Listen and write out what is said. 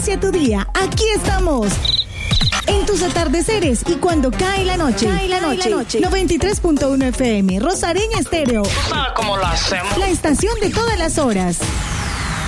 inicia tu día. Aquí estamos. En tus atardeceres y cuando cae la noche. 93.1 FM, Rosareña Estéreo. ¿Tú sabes cómo lo hacemos? La estación de todas las horas.